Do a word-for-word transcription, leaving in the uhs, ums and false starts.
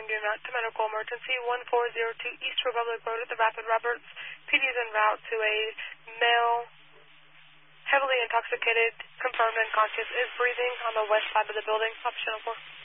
calling unit to medical emergency one four zero two East Republic Road at the Rapid Roberts. P D is en route to a male, heavily intoxicated, confirmed unconscious, is breathing on the west side of the building. Option four.